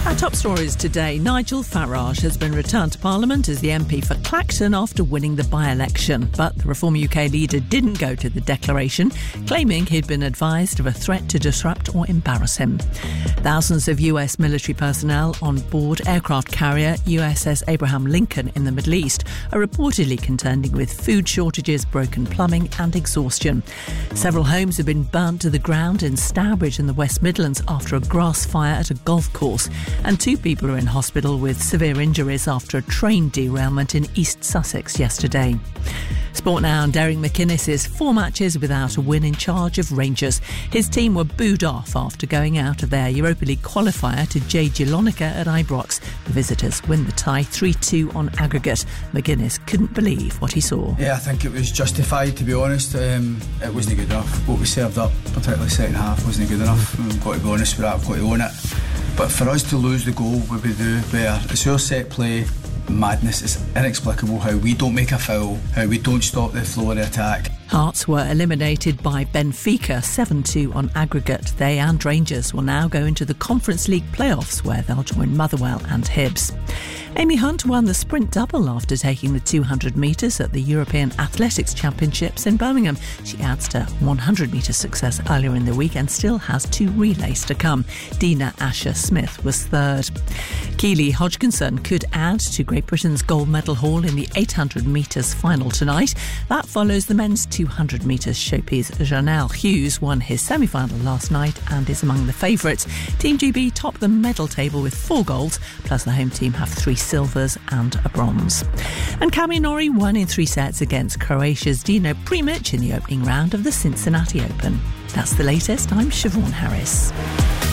Our top stories today. Nigel Farage has been returned to Parliament as the MP for Clacton after winning the by-election. But the Reform UK leader didn't go to the declaration, claiming he'd been advised of a threat to disrupt or embarrass him. Thousands of US military personnel on board aircraft carrier USS Abraham Lincoln in the Middle East are reportedly contending with food shortages, broken plumbing and exhaustion. Several homes have been burnt to the ground in Stourbridge in the West Midlands after a grass fire at a golf course. And 2 people are in hospital with severe injuries after a train derailment in East Sussex yesterday. Sport now, and Derek McInnes is 4 matches without a win in charge of Rangers. His team were booed off after going out of their Europa League qualifier to J. Gilonica at Ibrox. The visitors win the tie 3-2 on aggregate. McInnes couldn't believe what he saw. Yeah, I think it was justified, to be honest. It wasn't good enough. What we served up, particularly second half, wasn't good enough. I've got to be honest with that, I've got to own it. But for us to lose the goal, what we do, where it's our set play madness, it's inexplicable how we don't make a foul, how we don't stop the flow of the attack. Hearts were eliminated by Benfica 7-2 on aggregate. They and Rangers will now go into the Conference League playoffs where they'll join Motherwell and Hibs. Amy Hunt won the sprint double after taking the 200 metres at the European Athletics Championships in Birmingham. She adds to 100 metre success earlier in the week and still has 2 relays to come. Dina Asher-Smith was third. Keely Hodgkinson could add to Great Britain's gold medal haul in the 800 metres final tonight. That follows the men's 200 metres showpiece. Janelle Hughes won his semi-final last night and is among the favourites. Team GB top the medal table with 4 golds, plus the home team have 3 silvers and a bronze. And Cami Norrie won in 3 sets against Croatia's Dino Primic in the opening round of the Cincinnati Open. That's the latest. I'm Siobhan Harris.